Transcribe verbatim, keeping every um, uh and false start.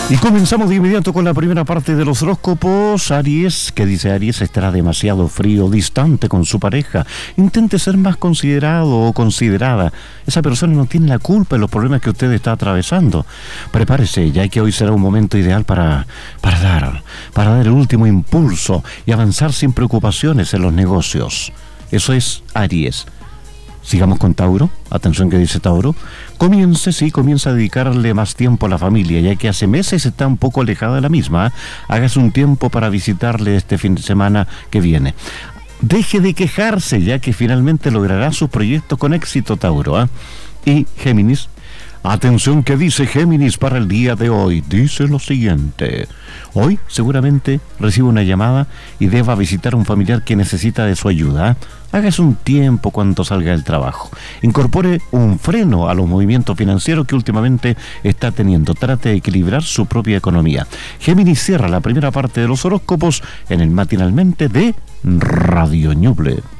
Y comenzamos de inmediato con la primera parte de los horóscopos. Aries, que dice Aries, estará demasiado frío, distante con su pareja. Intente ser más considerado o considerada. Esa persona no tiene la culpa de los problemas que usted está atravesando. Prepárese, ya que hoy será un momento ideal para, para dar, para dar el último impulso y avanzar sin preocupaciones en los negocios. Eso es Aries. Sigamos con Tauro. Atención que dice Tauro. Comience, sí, comienza a dedicarle más tiempo a la familia, ya que hace meses está un poco alejada de la misma. Hágase un tiempo para visitarle este fin de semana que viene. Deje de quejarse, ya que finalmente logrará sus proyectos con éxito, Tauro. ¿eh? Y Géminis. Atención que dice Géminis para el día de hoy. Dice lo siguiente. Hoy seguramente recibe una llamada y deba visitar a un familiar que necesita de su ayuda. Hágase un tiempo cuando salga del trabajo. Incorpore un freno a los movimientos financieros que últimamente está teniendo. Trate de equilibrar su propia economía. Géminis cierra la primera parte de los horóscopos en el Matinalmente de Radio Ñuble.